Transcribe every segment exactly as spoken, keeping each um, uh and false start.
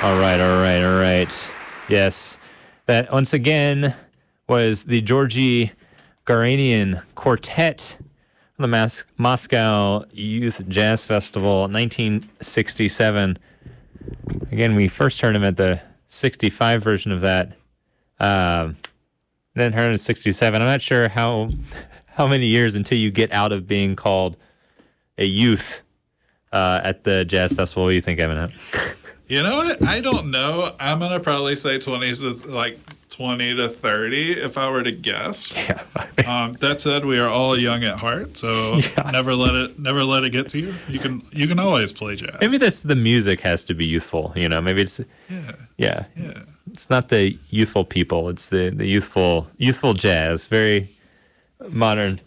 All right, all right, all right. Yes, that once again was the Georgy Garanian Quartet from the Mas- Moscow Youth Jazz Festival, nineteen sixty-seven. Again, we first heard him at the sixty-five version of that. Um, then heard him at sixty-seven. I'm not sure how how many years until you get out of being called a youth uh, at the jazz festival. What do you think, Evan? You know what? I don't know. I'm gonna probably say twenty to like twenty to thirty if I were to guess. Yeah. um, that said, we are all young at heart, so yeah. never let it never let it get to you. You can you can always play jazz. Maybe this the music has to be youthful. You know, maybe it's yeah yeah yeah. It's not the youthful people. It's the the youthful youthful jazz. Very modern.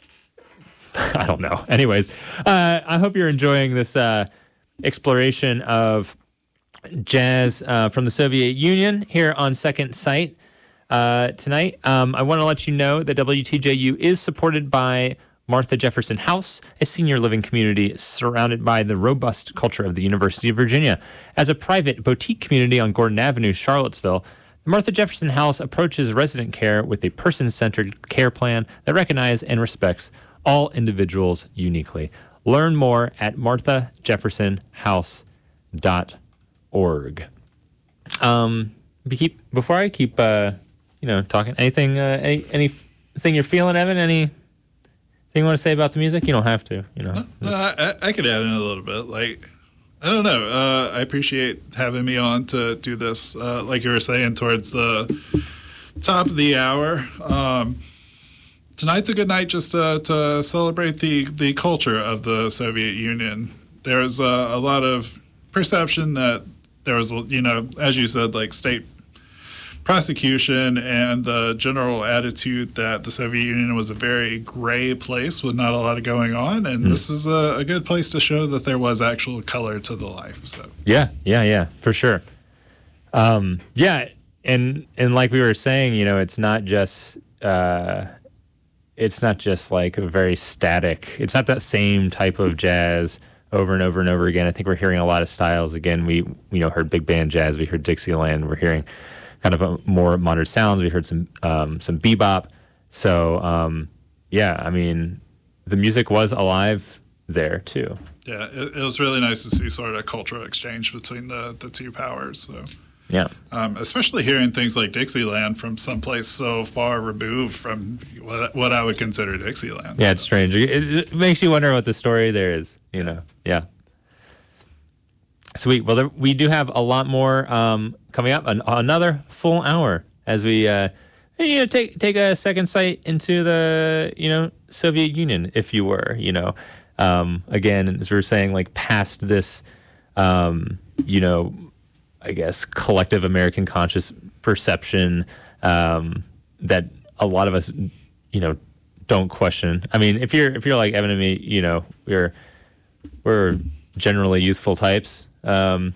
I don't know. Anyways, uh, I hope you're enjoying this uh, exploration of jazz uh, from the Soviet Union here on Second Sight uh, tonight. Um, I want to let you know that W T J U is supported by Martha Jefferson House, a senior living community surrounded by the robust culture of the University of Virginia. As a private boutique community on Gordon Avenue, Charlottesville, the Martha Jefferson House approaches resident care with a person-centered care plan that recognizes and respects all individuals uniquely. Learn more at martha jefferson house dot org. Um, keep, before I keep, uh, you know, talking, anything, uh, any, anything you're feeling, Evan? Anything you want to say about the music? You don't have to, you know. No, I, I could add in a little bit. Like, I don't know. Uh, I appreciate having me on to do this. Uh, like you were saying, towards the top of the hour. Um, tonight's a good night just to, to celebrate the, the culture of the Soviet Union. There's a, a lot of perception that there was, you know, as you said, like state prosecution and the general attitude that the Soviet Union was a very gray place with not a lot of going on. And mm. this is a, a good place to show that there was actual color to the life. So yeah, yeah, yeah, for sure. Um, yeah, and and like we were saying, you know, it's not just uh, it's not just like a very static. It's not that same type of jazz over and over and over again. I think we're hearing a lot of styles. Again, we you know heard big band jazz, we heard Dixieland, we're hearing kind of a more modern sounds. We heard some um, some bebop. So um, yeah, I mean, the music was alive there too. Yeah, it, it was really nice to see sort of a cultural exchange between the the two powers. So yeah, um, especially hearing things like Dixieland from someplace so far removed from what what I would consider Dixieland. Yeah, it's strange. It, it makes you wonder what the story there is. You know, yeah. Sweet. Well, there, we do have a lot more um, coming up. An, another full hour as we, uh, you know, take take a second sight into the, you know, Soviet Union, if you were, you know, um, again, as we were saying, like past this, um, you know, I guess collective American conscious perception um, that a lot of us, you know, don't question. I mean, if you're if you're like Evan and me, you know, we're we're generally youthful types. Um,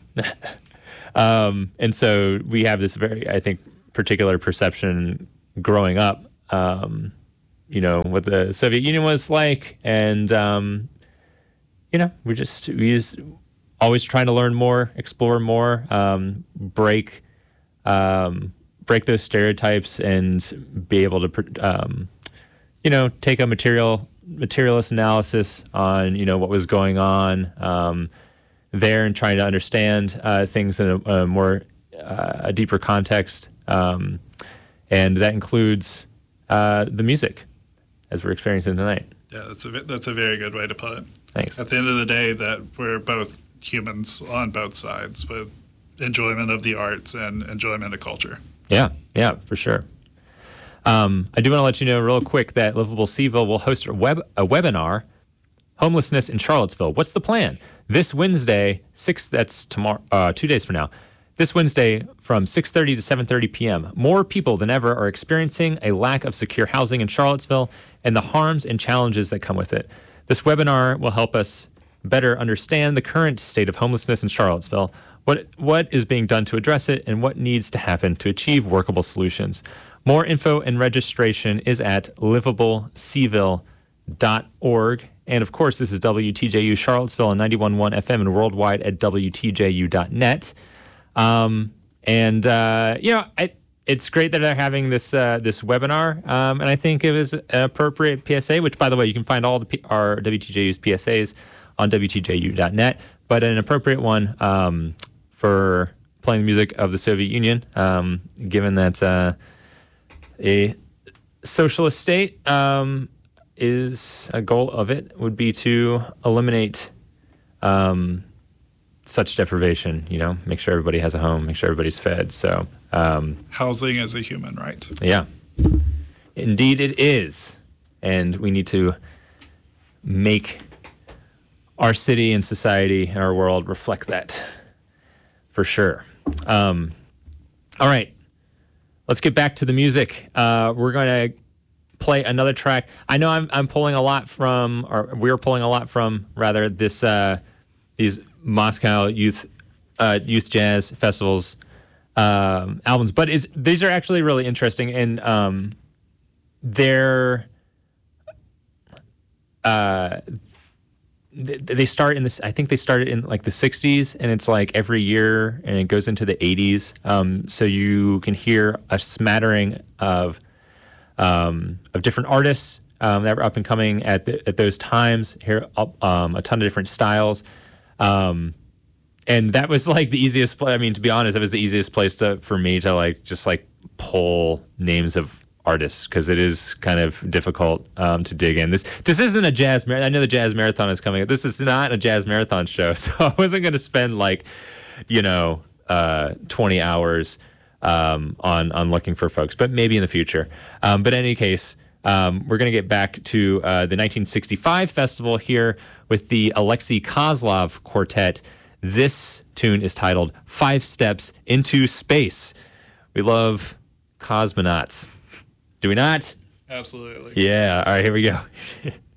um, and so we have this very, I think, particular perception growing up, um, you know, what the Soviet Union was like. And, um, you know, we just, we just always trying to learn more, explore more, um, break, um, break those stereotypes and be able to, um, you know, take a material, materialist analysis on, you know, what was going on, um, there and trying to understand uh, things in a, a more uh, a deeper context, um, and that includes uh, the music as we're experiencing tonight. Yeah, that's a that's a very good way to put it. Thanks. At the end of the day, that we're both humans on both sides with enjoyment of the arts and enjoyment of culture. Yeah, yeah, for sure. Um, I do want to let you know real quick that Livable Seville will host a web a webinar, Homelessness in Charlottesville. What's the plan? This Wednesday, six. That's tomorrow. Uh, two days from now. This Wednesday, from six thirty to seven thirty p.m. More people than ever are experiencing a lack of secure housing in Charlottesville and the harms and challenges that come with it. This webinar will help us better understand the current state of homelessness in Charlottesville, what what is being done to address it, and what needs to happen to achieve workable solutions. More info and registration is at livable seville dot org. And of course, this is W T J U Charlottesville on ninety-one point one F M and worldwide at W T J U dot net. Um, and uh, you know, I, it's great that they're having this uh, this webinar, um, and I think it was an appropriate P S A. Which, by the way, you can find all the P- our W T J U's P S As on W T J U dot net. But an appropriate one um, for playing the music of the Soviet Union, um, given that uh, a socialist state um, is a goal of it would be to eliminate um, such deprivation. You know, make sure everybody has a home, make sure everybody's fed. So um, housing is a human right. Yeah, indeed it is, and we need to make our city and society and our world reflect that for sure. Um, all right. Let's get back to the music. Uh, we're going to play another track. I know I'm I'm pulling a lot from, or we're pulling a lot from, rather, this uh, these Moscow youth uh, youth jazz festivals um, albums, but it's, these are actually really interesting, and um, they're uh, they start in this. I think they started in like the sixties, and it's like every year, and it goes into the eighties. Um, so you can hear a smattering of um, of different artists um, that were up and coming at the, at those times. Hear um, a ton of different styles, um, and that was like the easiest. Play. I mean, to be honest, that was the easiest place to for me to like just like pull names of artists, because it is kind of difficult um, to dig in. This this isn't a jazz marathon. I know the jazz marathon is coming up. This is not a jazz marathon show, so I wasn't going to spend like, you know, uh, twenty hours um, on on looking for folks, but maybe in the future. Um, but in any case, um, we're going to get back to uh, the nineteen sixty-five festival here with the Alexei Kozlov Quartet. This tune is titled Five Steps into Space. We love cosmonauts. Do we not? Absolutely. Yeah. All right, here we go.